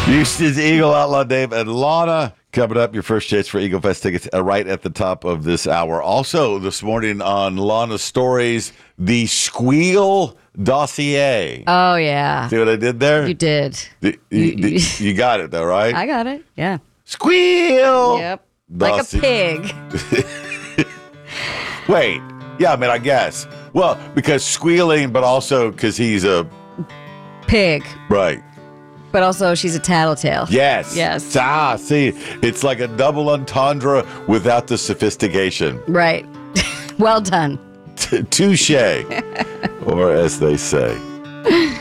Houston's Eagle Outlaw Dave and Lana. Coming up, your first chance for Eagle Fest tickets right at the top of this hour. Also, this morning on Lana's Stories, the Squeal dossier. Oh, yeah. See what I did there? You did. You got it, though, right? I got it. Yeah. Squeal! Yep. Like a pig. Wait. Yeah, I mean, I guess. Well, because squealing, but also because he's a... Pig. Right. But also, she's a tattletale. Yes. Yes. See, it's like a double entendre without the sophistication. Right. Well done. Touche, or as they say.